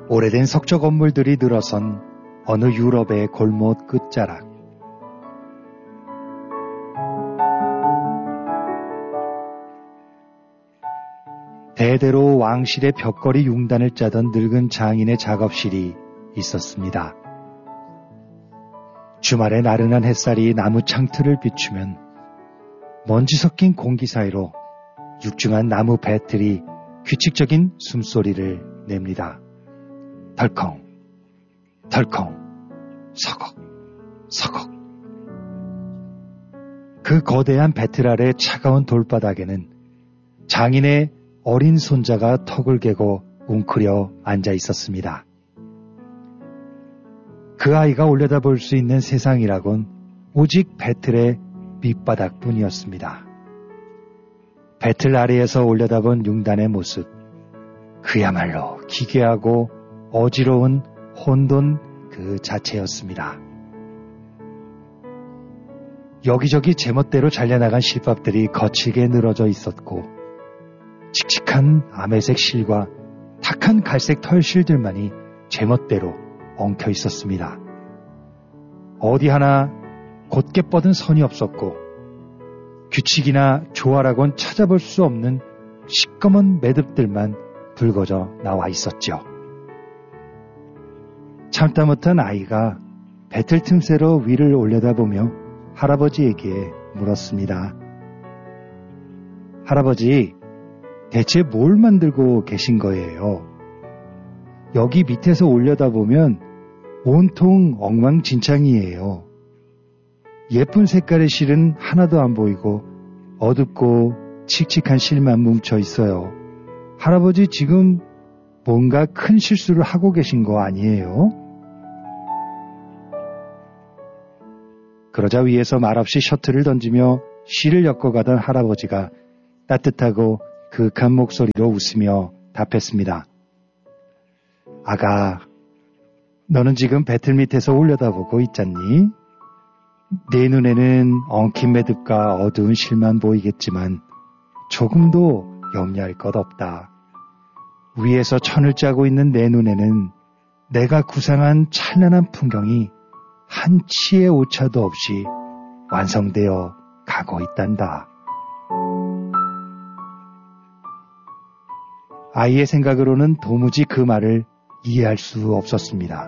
오래된 석조 건물들이 늘어선 어느 유럽의 골목 끝자락. 대대로 왕실의 벽걸이 융단을 짜던 늙은 장인의 작업실이 있었습니다. 주말에 나른한 햇살이 나무 창틀을 비추면 먼지 섞인 공기 사이로 육중한 나무 배틀이 규칙적인 숨소리를 냅니다. 덜컹, 덜컹, 서걱, 서걱. 그 거대한 배틀 아래 차가운 돌바닥에는 장인의 어린 손자가 턱을 개고 웅크려 앉아 있었습니다. 그 아이가 올려다볼 수 있는 세상이라곤 오직 배틀의 밑바닥뿐이었습니다. 배틀 아래에서 올려다본 융단의 모습, 그야말로 기괴하고 어지러운 혼돈 그 자체였습니다. 여기저기 제멋대로 잘려나간 실밥들이 거칠게 늘어져 있었고 칙칙한 아메색 실과 탁한 갈색 털실들만이 제멋대로 엉켜 있었습니다. 어디 하나 곧게 뻗은 선이 없었고 규칙이나 조화라곤 찾아볼 수 없는 시꺼먼 매듭들만 붉어져 나와 있었죠. 참다 못한 아이가 배틀 틈새로 위를 올려다보며 할아버지에게 물었습니다. 할아버지, 대체 뭘 만들고 계신 거예요? 여기 밑에서 올려다보면 온통 엉망진창이에요. 예쁜 색깔의 실은 하나도 안 보이고 어둡고 칙칙한 실만 뭉쳐 있어요. 할아버지 지금 뭔가 큰 실수를 하고 계신 거 아니에요? 그러자 위에서 말없이 셔틀을 던지며 실을 엮어가던 할아버지가 따뜻하고 그윽한 목소리로 웃으며 답했습니다. 아가, 너는 지금 배틀 밑에서 올려다보고 있잖니? 내 눈에는 엉킨 매듭과 어두운 실만 보이겠지만 조금도 염려할 것 없다. 위에서 천을 짜고 있는 내 눈에는 내가 구상한 찬란한 풍경이 한 치의 오차도 없이 완성되어 가고 있단다. 아이의 생각으로는 도무지 그 말을 이해할 수 없었습니다.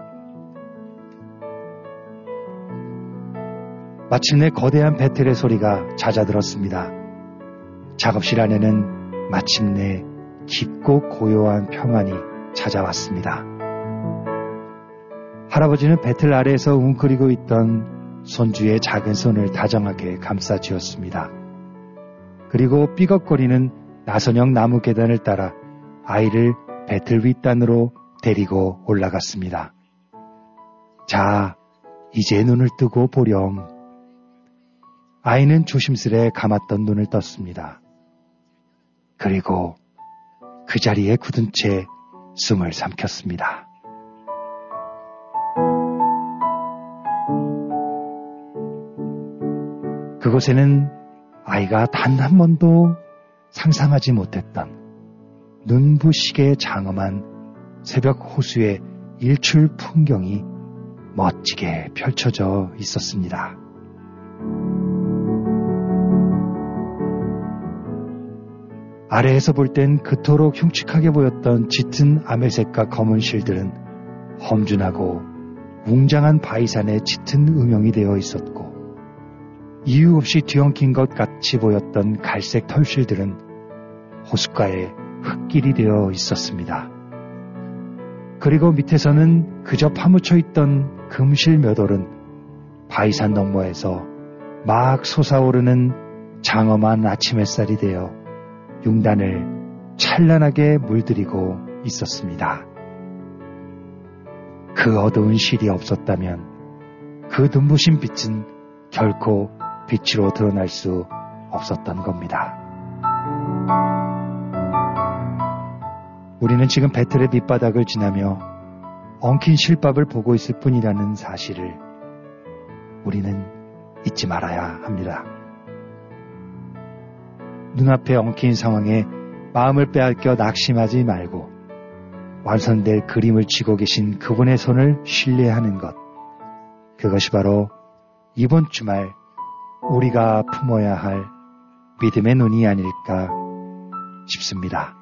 마침내 거대한 배틀의 소리가 잦아들었습니다. 작업실 안에는 마침내 깊고 고요한 평안이 찾아왔습니다. 할아버지는 배틀 아래에서 웅크리고 있던 손주의 작은 손을 다정하게 감싸쥐었습니다. 그리고 삐걱거리는 나선형 나무 계단을 따라 아이를 배틀 윗단으로 데리고 올라갔습니다. 자, 이제 눈을 뜨고 보렴. 아이는 조심스레 감았던 눈을 떴습니다. 그리고 그 자리에 굳은 채 숨을 삼켰습니다. 그곳에는 아이가 단 한 번도 상상하지 못했던 눈부시게 장엄한 새벽 호수의 일출 풍경이 멋지게 펼쳐져 있었습니다. 아래에서 볼 땐 그토록 흉측하게 보였던 짙은 아메색과 검은 실들은 험준하고 웅장한 바위산의 짙은 음영이 되어 있었고 이유 없이 뒤엉킨 것 같이 보였던 갈색 털실들은 호숫가에 흙길이 되어 있었습니다. 그리고 밑에서는 그저 파묻혀 있던 금실 몇 올은 바위산 너머에서 막 솟아오르는 장엄한 아침 햇살이 되어 융단을 찬란하게 물들이고 있었습니다. 그 어두운 실이 없었다면 그 눈부신 빛은 결코 빛으로 드러날 수 없었던 겁니다. 우리는 지금 배틀의 밑바닥을 지나며 엉킨 실밥을 보고 있을 뿐이라는 사실을 우리는 잊지 말아야 합니다. 눈앞에 엉킨 상황에 마음을 빼앗겨 낙심하지 말고 완성될 그림을 쥐고 계신 그분의 손을 신뢰하는 것. 그것이 바로 이번 주말 우리가 품어야 할 믿음의 눈이 아닐까 싶습니다.